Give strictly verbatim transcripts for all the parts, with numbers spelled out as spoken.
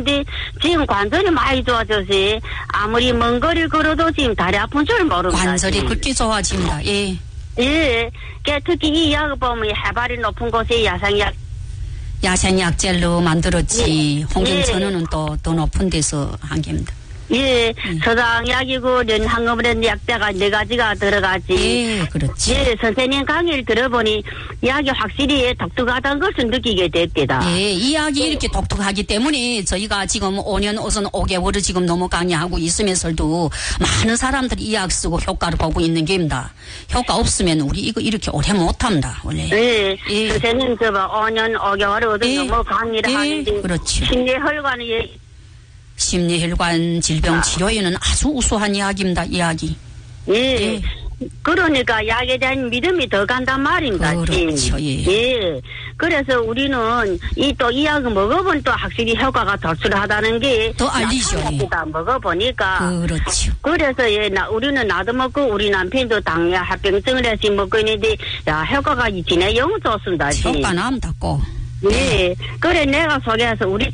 있는데 지금 관절이 많이 좋아져서 아무리 먼 거리를 걸어도 지금 다리 아픈 줄 모릅니다. 관절이 그렇게 좋아집니다. 예. 예. 특히 이 약을 보면 해발이 높은 곳에 야생약 야생약젤로 만들었지. 예. 홍경천은 또 더 높은 데서 한 겁니다. 예, 음. 서당약이고 연항암이라는 약대가 네 가지가 들어가지. 예, 그렇지. 예, 선생님 강의를 들어보니 약이 확실히 독특하다는 것을 느끼게 됐다. 예, 이 약이 예. 이렇게 독특하기 때문에 저희가 지금 오 년 우선 오 개월을 지금 너무 강의하고 있으면서도 많은 사람들이 이 약 쓰고 효과를 보고 있는 겁니다. 효과 없으면 우리 이거 이렇게 오래 못합니다, 원래. 예, 예. 선생님 저봐 오 년 오 개월을 예. 너무 강의를 예. 하는데. 그렇죠. 심리혈관이 예. 심리혈관 질병 치료에는 아주 우수한 약입니다. 이 약이. 예. 예. 그러니까 약에 대한 믿음이 더 간단 말입니다. 그렇죠. 예. 예. 그래서 우리는 이 또 이 약을 먹어보면 또 확실히 효과가 도출하다는 게 더 알리죠. 예. 먹어보니까. 그렇죠. 그래서 예, 나 우리는 나도 먹고 우리 남편도 당뇨 합병증을 해서 먹고 있는데 야 효과가 진짜 영 좋습니다. 효과 납니다. 꼭. 예. 그래 내가 소개해서 우리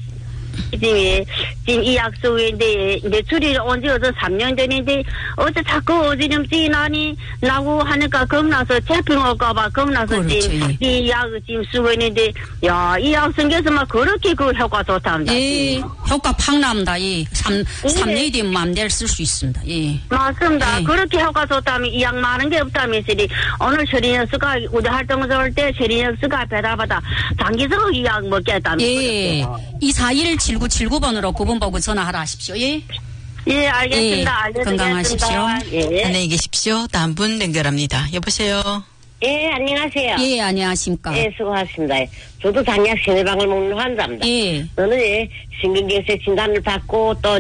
지금, 지금 이 약속인데, 매출이 온 지 어제 삼 년 전인데, 어제 자꾸 어지럼증이 나니, 나고 하니까 겁나서, 재평 올까봐 겁나서 지금, 이 약을 지금 쓰고 있는데, 야, 이 약 생겨서 막 그렇게 그 효과 좋답니다. 예, 효과 팍 납니다. 예. 삼, 예. 삼 년이 되면 맘대로 쓸 수 있습니다. 예. 맞습니다. 예. 그렇게 효과 좋다면, 이 약 많은 게 없다면, 오늘 셔리역스가, 우리 활동을 할 때 셔리역스가 배달받아, 장기적으로 이 약 먹겠다면. 예. 이사일 칠구칠구 번으로 구 번 보고 전화하라 하십시오. 예. 예, 알겠습니다. 예, 건강하십시오. 예. 안녕히 계십시오. 다음 분 연결합니다. 여보세요. 예, 안녕하세요. 예, 안녕하십니까. 예, 수고하십니다. 저도 당약 신해방을 먹는 환자입니다. 예. 저는 예, 심근경색 진단을 받고 또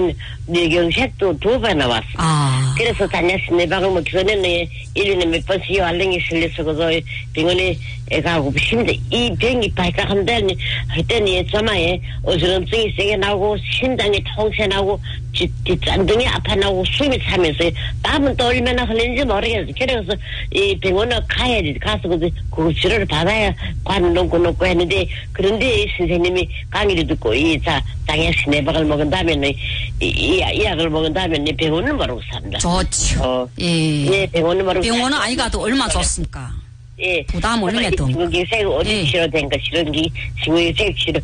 뇌경색도 두 번이나 왔습니다. 아. 그래서 당약 신해방을 먹기 전에는 예, 일 년에 몇 번씩 알랭이 실려서 그저 병원에 가고 심지어 이 병이 발작한다니 했더니 저마에 어지럼증이 세게 나고 심장이 통세 나고 뒷잔등이 아파 나고 숨이 차면서 땀은 또 얼마나 흘리는지 모르겠어요. 그래서 이 병원에 가야지 가서 그, 그 치료를 받아야 관 놓고 놓고 했는데 그런데 선생님이 강의를 듣고 이 자 장약 신해박을 먹은 다음에는 이, 이, 이 약을 먹은 다음에는 병원을 모르고 삽니다. 좋죠. 어, 예. 예, 병원을 모르고 병원은 아이 가도 얼마 좋습니까? 예. 부담 얼마도. 심근경색 어디 예. 치료된 거 치료기 심근경색 치료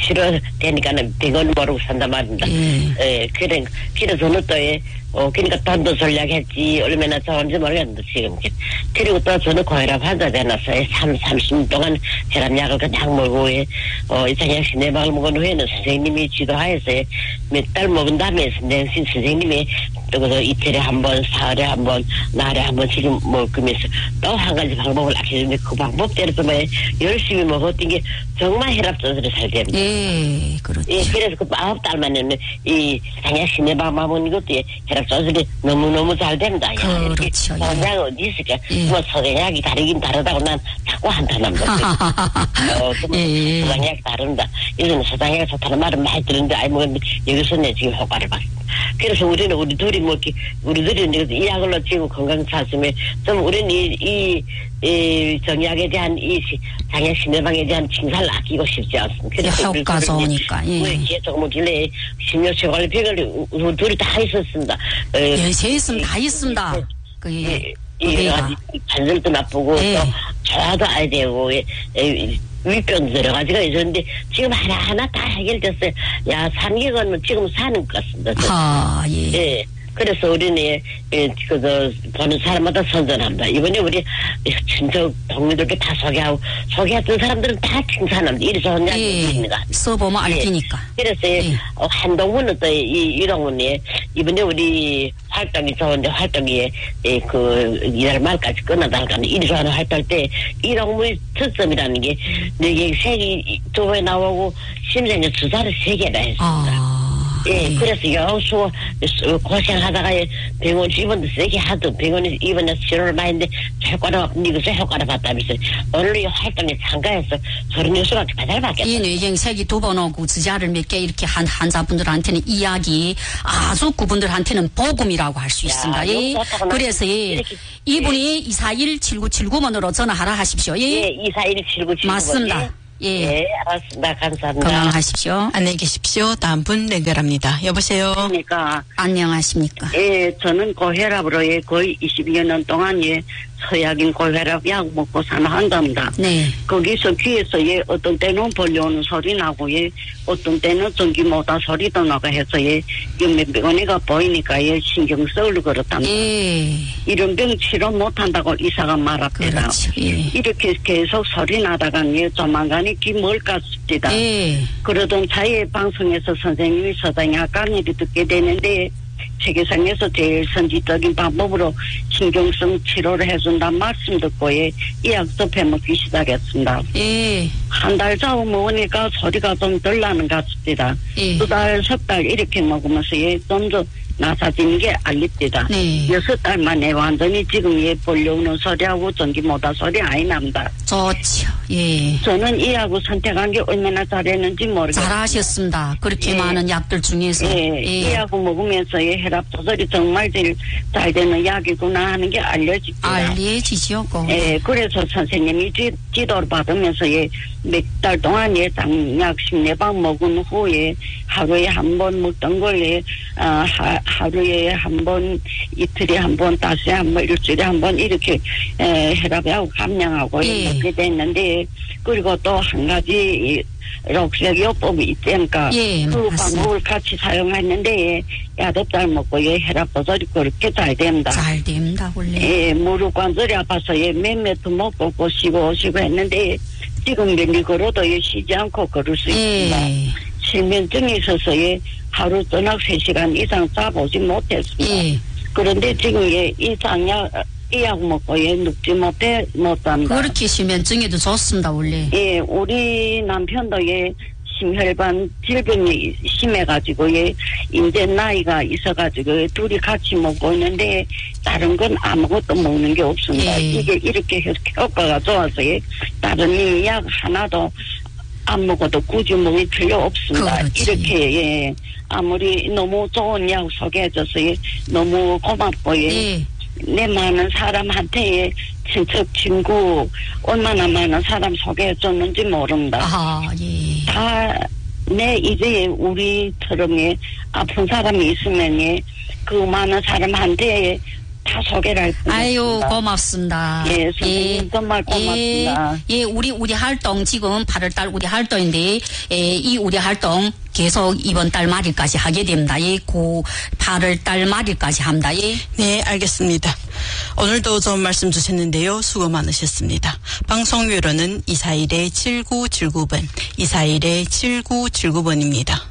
치료되니까는 병원 모르고 산단 말입니다. 예. 예. 그래 그래서 저는 또 예. 어 그러니까 돈도 전략했지 얼마나 좋은지 모르겠는데 지금 그리고 또 저는 고혈압 환자 되나서 삼 삼십 년 동안 혈압약을 그냥 먹고 예. 어 이상약 신내방을 먹은 후에는 선생님이 지도하여서 몇 달 먹은 다음에 선생님 선생님이 또 이틀에 한 번, 사흘에 한 번, 날에 한 번 지금 먹으면서 또 한 가지 방법을 알려주는데 그 방법대로 좀 열심히 먹었던 게 정말 혈압 조절이 잘 됩니다. 예, 그렇죠. 예, 그래서 그 아홉 달 만에는 이 당약 신내방 먹는 것도 예, 혈압 조절이 너무너무 잘 됩니다. 그렇죠. 당약 어디 있을까? 예. 뭐 서당약이 다르긴 다르다고 난 자꾸 한탄합니다. 어, 예. 서당약이 다릅니다. 이제는 서당약이 좋다는 말은 많이 들었는데 아이 뭐 여기서는 지금 효과를 봤습니다. 그래서 우리는 우리 둘이 뭐 우리 둘이 이 약을 지금 건강 찾으면 좀 우리는 이, 이, 이 정약에 대한 이 당약 신내방에 대한 칭찬을 아끼고 싶지 않습니다. 그래서 효과 좋으니까. 예. 우리 계속 뭐 길래 심혈 쇠관리 병을 우리 둘이 다 있었습니다. 열세 있으면 다 있습니다. 그 예. 이 관절도 나쁘고 예. 또 저하도 아야 되고 예. 위병 여러 가지가 있었는데 지금 하나하나 다 해결됐어요. 야, 삼 개월은 지금 사는 것 같습니다. 아, 예. 예. 그래서 우리는, 예, 그, 저, 보는 사람마다 선전합니다. 이번에 우리, 친척 동료들께 다 소개하고, 소개했던 사람들은 다 칭찬합니다. 이리 좋은 약이 예. 있습니다. 써보면 알 테니까. 예. 그래서, 예. 예. 어, 한동훈은 또, 이, 이동훈이, 이번에 우리 활동이 좋은데, 활동이, 예, 그, 이달 말까지 끝나다가, 이리 좋은 활동 때, 이동훈의 특점이라는 게, 네 색이 두 배 나오고, 심장에 주사를 세 개나 했습니다. 아. 예, 그래서 영수 고생하다가 병원 입원도 세게 하도 병원에 입원해서 치료를 많이 했는데 효과를 이것에 효과를 봤다면서 오늘 이 활동에 참가해서 그런 뉴스가 배달 받겠다. 이 뇌경색이 두 번 오고 주자를 몇 개 이렇게 한 환자분들한테는 이야기 아주 그분들한테는 복음이라고 할 수 있습니다. 예. 그래서 예. 이분이 이사일 칠구칠구 번으로 전화하라 하십시오. 예. 예, 이사일 칠구칠구 번. 맞습니다. 예. 예, 알았습니다. 감사합니다. 건강하십시오. 안녕히 계십시오. 다음 분 연결합니다. 여보세요. 그러니까 안녕하십니까. 예, 저는 고혈압으로 예, 거의 이십여 년 동안 예, 서약인 고혈압 약 먹고 사나한답니다. 네. 거기서 귀에서 예, 어떤 때는 벌려오는 소리 나고 예, 어떤 때는 전기 모다 소리도 나고 해서 예, 병원이가 보이니까 예, 신경 쓰려고 그렇답니다. 예. 이런 병 치료 못한다고 의사가 말합니다. 그렇죠. 예. 이렇게 계속 소리 나다가 예, 조만간에 기멀까 싶니다. 예. 그러던 차에 방송에서 선생님이 서당약 강의를 듣게 되는데 세계상에서 제일 선지적인 방법으로 신경성 치료를 해준다는 말씀 듣고 예, 이 약도 배먹기 시작했습니다. 예. 한 달 자고 먹으니까 소리가 좀 덜 나는 것 같습니다. 예. 두 달, 석 달 이렇게 먹으면서 예, 좀 더 나사지는 게 알립니다. 네. 여섯 달 만에 완전히 지금 예, 볼려오는 소리하고 전기 모다 소리 아니 납니다. 좋지요. 예. 저는 이 약을 선택한 게 얼마나 잘했는지 모르겠어요. 잘하셨습니다. 그렇게 예. 많은 약들 중에서. 예, 이 예. 약을 먹으면서 예, 혈압 조절이 정말 제일 잘 되는 약이구나 하는 게 알려집니다. 알려지지요. 고. 예, 그래서 선생님이 지, 지도를 받으면서 예, 몇 달 동안 예, 당약 십네 방 먹은 후에 하루에 한 번 먹던 걸 예, 어, 하, 하루에 한 번, 이틀에 한 번, 다시에 한 번, 일주일에 한 번 이렇게 에, 혈압하고 감량하고 예. 먹게 됐는데 그리고 또 한 가지 록색요법이 있다니까 예, 그 맞습니다. 방법을 같이 사용했는데 야dob달 먹고 예, 혈압 조절이 그렇게 잘 됩니다. 잘 됩니다. 원래. 예, 무릎 관절이 아파서 예, 몇몇도 먹고 오시고 오시고 했는데 지금 멀리 걸어도 예, 쉬지 않고 걸을 수 있습니다. 예. 실면증이 있어서 예, 하루 저녁 세 시간 이상 자보지 못했습니다. 예. 그런데 지금 예, 이 장약 이 약 먹고 예, 눕지 못해 못합니다. 그렇게 실면증에도 좋습니다. 원래. 예, 우리 남편도 예, 심혈관 질병이 심해가지고 예, 이제 나이가 있어가지고 둘이 같이 먹고 있는데 다른 건 아무것도 먹는 게 없습니다. 예. 이게 이렇게 해서 효과가 좋아서 예, 다른 약 하나도 안 먹어도 굳이 먹을 필요 없습니다. 그렇지. 이렇게 예, 아무리 너무 좋은 약 소개해줘서 예, 너무 고맙고 예. 예. 내 많은 사람한테 친척 친구 얼마나 많은 사람 소개해줬는지 모른다. 아, 예. 다 내 이제 우리처럼 예, 아픈 사람이 있으면 예, 그 많은 사람한테 다 소개를 할 수 아유, 있습니다. 고맙습니다. 예, 선생님 정말 고맙습니다. 예, 예, 우리, 우리 활동 지금 팔월달 우리 활동인데, 예, 이 우리 활동 계속 이번 달 말일까지 하게 됩니다. 예, 고 팔월달 말일까지 합니다. 예. 네, 알겠습니다. 오늘도 좋은 말씀 주셨는데요. 수고 많으셨습니다. 방송 외로는 이사일 칠구칠구 번, 이사일 칠구칠구 번입니다.